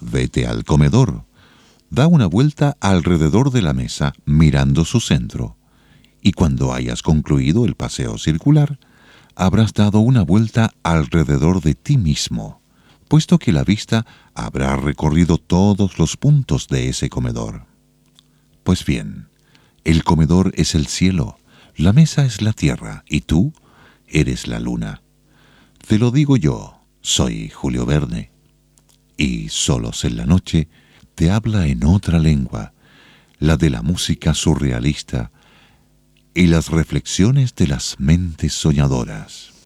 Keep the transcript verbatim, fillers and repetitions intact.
vete al comedor. Da una vuelta alrededor de la mesa mirando su centro. Y cuando hayas concluido el paseo circular, habrás dado una vuelta alrededor de ti mismo, puesto que la vista habrá recorrido todos los puntos de ese comedor. Pues bien, el comedor es el cielo, la mesa es la tierra y tú eres la luna. Te lo digo yo, soy Julio Verne. Y Solos en la noche te habla en otra lengua, la de la música surrealista y las reflexiones de las mentes soñadoras.